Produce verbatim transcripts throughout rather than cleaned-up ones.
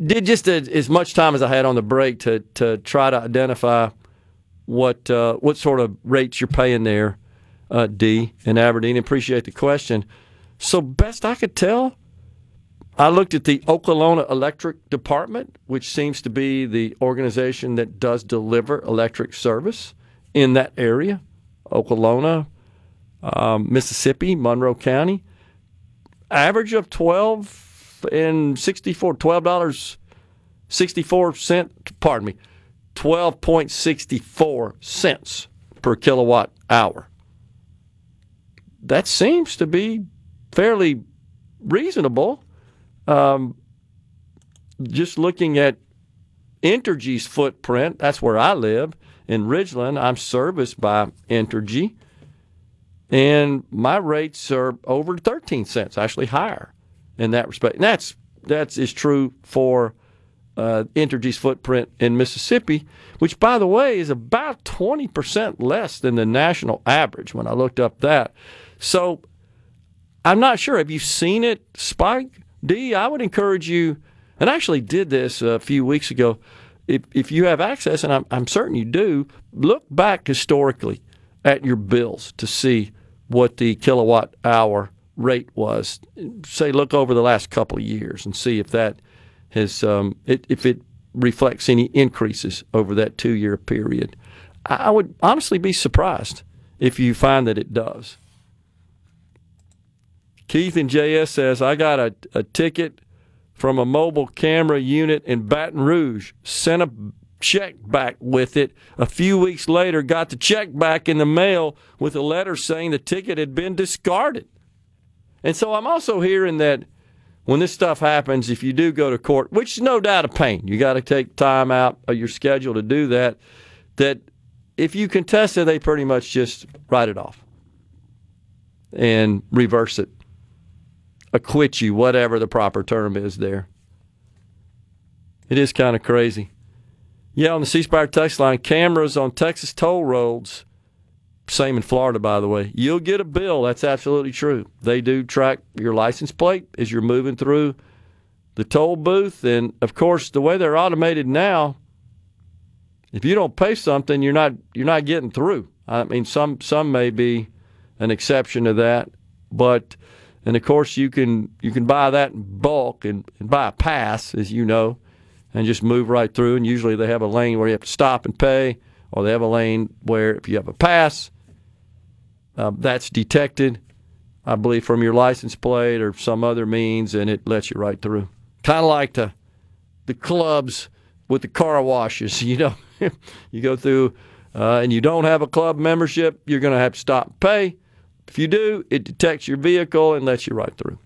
did just a, as much time as I had on the break to to try to identify what uh, what sort of rates you're paying there, uh, D, in Aberdeen. Appreciate the question. So best I could tell, I looked at the Okolona Electric Department, which seems to be the organization that does deliver electric service in that area, Okolona, um, Mississippi, Monroe County. Average of twelve and sixty-four, twelve dollars sixty-four cents. Pardon me, twelve point six four cents per kilowatt hour. That seems to be fairly reasonable. Um, just looking at Entergy's footprint, that's where I live. In Ridgeland, I'm serviced by Entergy, and my rates are over thirteen cents, actually higher in that respect. And that's that's is true for uh, Entergy's footprint in Mississippi, which, by the way, is about twenty percent less than the national average when I looked up that. So I'm not sure. Have you seen it spike? D, I would encourage you, and I actually did this a few weeks ago, if if you have access, and I'm, I'm certain you do, look back historically at your bills to see what the kilowatt hour rate was. Say, look over the last couple of years and see if that has, um, it, if it reflects any increases over that two-year period. I, I would honestly be surprised if you find that it does. Keith in J S says, I got a, a ticket from a mobile camera unit in Baton Rouge, sent a check back with it. A few weeks later, got the check back in the mail with a letter saying the ticket had been discarded. And so I'm also hearing that when this stuff happens, if you do go to court, which is no doubt a pain, you got to take time out of your schedule to do that, that if you contest it, they pretty much just write it off and reverse it. Acquit you, whatever the proper term is there. It is kind of crazy. Yeah, on the C Spire text line, cameras on Texas toll roads, same in Florida, by the way. You'll get a bill. That's absolutely true. They do track your license plate as you're moving through the toll booth. And, of course, the way they're automated now, if you don't pay something, you're not you're not getting through. I mean, some some may be an exception to that, but... And, of course, you can you can buy that in bulk and, and buy a pass, as you know, and just move right through. And usually they have a lane where you have to stop and pay, or they have a lane where if you have a pass, uh, that's detected, I believe, from your license plate or some other means, and it lets you right through. Kind of like the, the clubs with the car washes, you know. You go through uh, and you don't have a club membership, you're going to have to stop and pay. If you do, it detects your vehicle and lets you right through.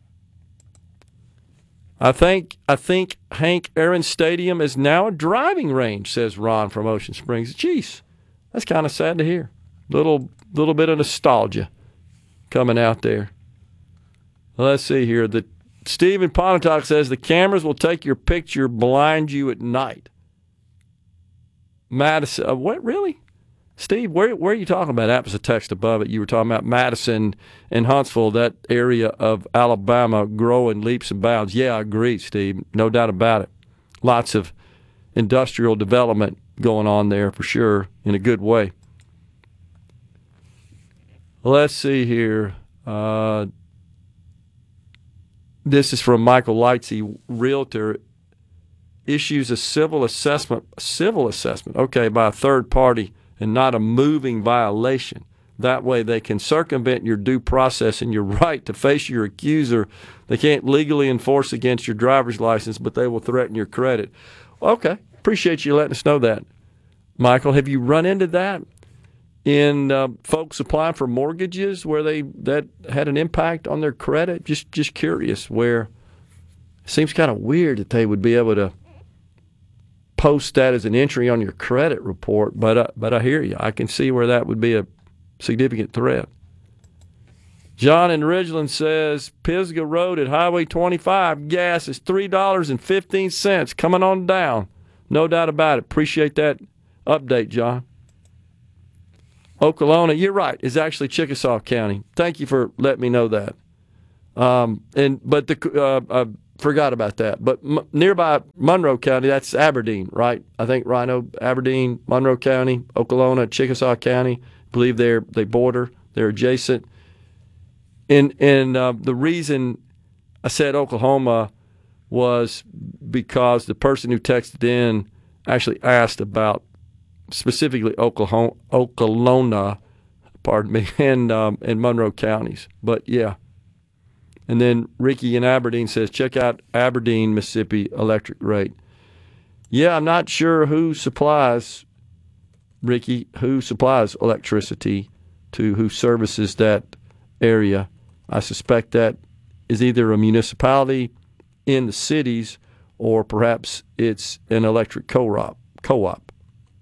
I think I think Hank Aaron Stadium is now a driving range, says Ron from Ocean Springs. Jeez, that's kind of sad to hear. Little little bit of nostalgia coming out there. Let's see here. The Stephen Pontotoc says the cameras will take your picture, blind you at night. Madison, uh, what really? Steve, where where are you talking about? That was a text above it. You were talking about Madison and Huntsville, that area of Alabama growing leaps and bounds. Yeah, I agree, Steve. No doubt about it. Lots of industrial development going on there for sure in a good way. Let's see here. Uh, this is from Michael Lightsey, realtor. Issues a civil assessment, civil assessment, okay, by a third party and not a moving violation. That way they can circumvent your due process and your right to face your accuser. They can't legally enforce against your driver's license, but they will threaten your credit. Okay, appreciate you letting us know that. Michael, have you run into that in uh, folks applying for mortgages where they that had an impact on their credit? Just just curious, where it seems kind of weird that they would be able to post that as an entry on your credit report, but uh, but I hear you. I can see where that would be a significant threat. John in Ridgeland says Pisgah Road at Highway twenty-five, gas is three dollars and fifteen cents coming on down. No doubt about it. Appreciate that update, John. Okolona, you're right, is actually Chickasaw County. Thank you for letting me know that. Um, and but the uh, uh, forgot about that. But m- nearby Monroe County, that's Aberdeen, right? I think Rhino, Aberdeen, Monroe County, Okolona, Chickasaw County. I believe they're they border, they're adjacent. And and uh, the reason I said Oklahoma was because the person who texted in actually asked about specifically Oklahoma, Okolona, pardon me, and um, and Monroe counties. But yeah. And then Ricky in Aberdeen says, check out Aberdeen, Mississippi electric rate. Yeah, I'm not sure who supplies, Ricky, who supplies electricity to who services that area. I suspect that is either a municipality in the cities or perhaps it's an electric co-op. co-op.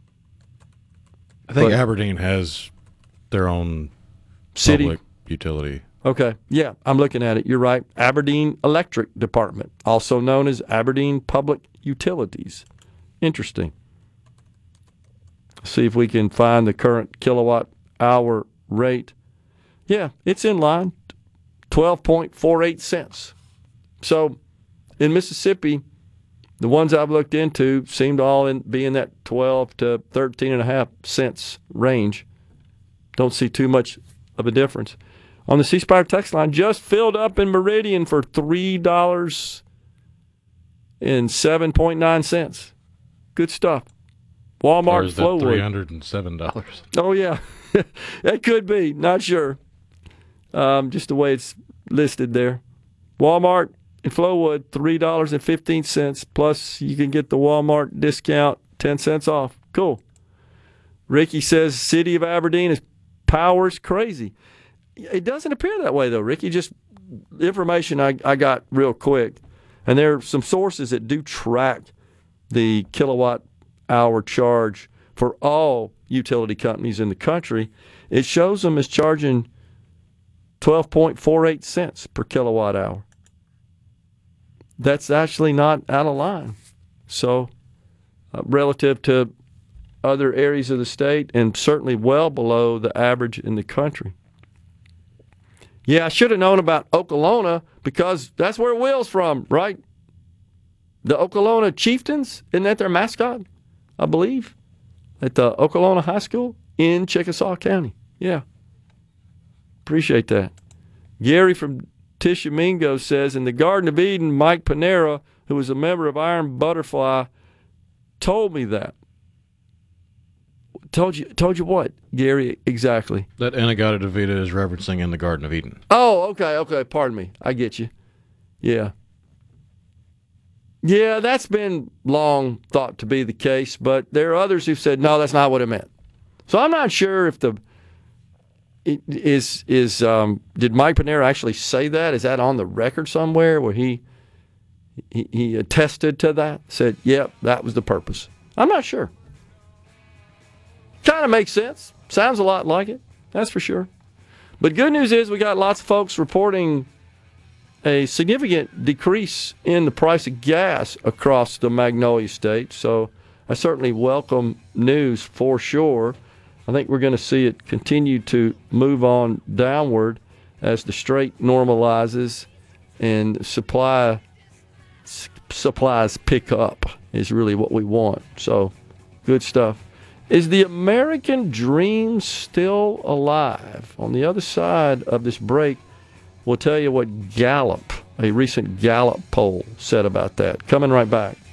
I think but, Aberdeen has their own city public utility. Okay, yeah, I'm looking at it. You're right. Aberdeen Electric Department, also known as Aberdeen Public Utilities. Interesting. See if we can find the current kilowatt hour rate. Yeah, it's in line, twelve point four eight cents. So in Mississippi, the ones I've looked into seem to all in, be in that twelve to thirteen and a half cents range. Don't see too much of a difference. On the C Spire text line, just filled up in Meridian for three dollars and seven point nine cents. Good stuff. Walmart, or is that Flowwood. three hundred seven dollars? Oh, yeah. That could be. Not sure. Um, just the way it's listed there. Walmart and Flowwood, three dollars and fifteen cents. Plus, you can get the Walmart discount, ten cents off. Cool. Ricky says city of Aberdeen is powers crazy. It doesn't appear that way, though, Ricky. Just information I, I got real quick. And there are some sources that do track the kilowatt hour charge for all utility companies in the country. It shows them as charging twelve point four eight cents per kilowatt hour. That's actually not out of line. So, uh, relative to other areas of the state, and certainly well below the average in the country. Yeah, I should have known about Okolona because that's where Will's from, right? The Okolona Chieftains, isn't that their mascot, I believe, at the Okolona High School in Chickasaw County. Yeah. Appreciate that. Gary from Tishomingo says, in the Garden of Eden, Mike Panera, who was a member of Iron Butterfly, told me that. Told you told you what, Gary, exactly? That Inagata Davida is referencing in the Garden of Eden. Oh, okay, okay. Pardon me. I get you. Yeah. Yeah, that's been long thought to be the case, but there are others who've said, no, that's not what it meant. So I'm not sure if the is is um, did Mike Panera actually say that? Is that on the record somewhere where he he, he attested to that? Said, yep, that was the purpose. I'm not sure. Kind of makes sense. Sounds a lot like it. That's for sure. But good news is we got lots of folks reporting a significant decrease in the price of gas across the Magnolia State. So I certainly welcome news for sure. I think we're going to see it continue to move on downward as the strait normalizes and supply supplies pick up is really what we want. So good stuff. Is the American dream still alive? On the other side of this break, we'll tell you what Gallup, a recent Gallup poll, said about that. Coming right back.